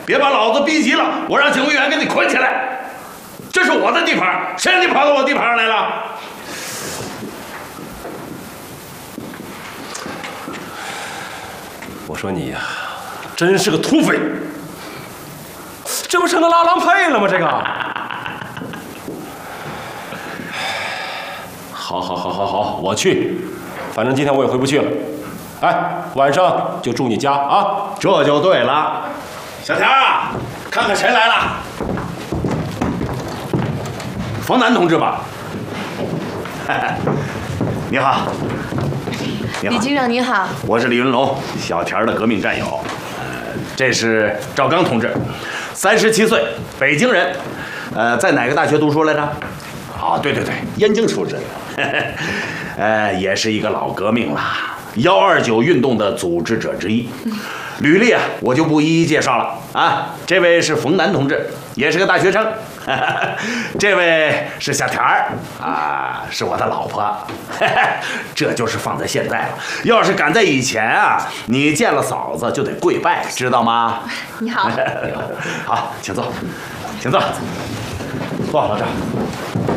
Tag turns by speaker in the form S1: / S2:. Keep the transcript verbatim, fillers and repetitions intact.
S1: 别把老子逼急了，我让警卫员给你捆起来。这是我的地盘，谁让你跑到我地盘上来了？
S2: 我说你呀，真是个土匪！这不成了拉郎配了吗？这个。好，好，好，好，好，我去。反正今天我也回不去了。哎，晚上就住你家啊。
S1: 这就对了。小田啊，看看谁来了。冯南同志吧。你好。你好，
S3: 李局长您好。
S1: 我是李云龙，小田的革命战友。呃，这是赵刚同志，三十七岁，北京人。呃，在哪个大学读书来着？哦，对对对，燕京出身。呃，也是一个老革命了，幺二九运动的组织者之一。履历啊，我就不一一介绍了啊。这位是冯南同志，也是个大学生。这位是小田儿啊，是我的老婆。这就是放在现在了，要是赶在以前啊，你见了嫂子就得跪拜，知道吗？
S3: 你好。
S1: 好，请坐，请坐，坐好了这儿。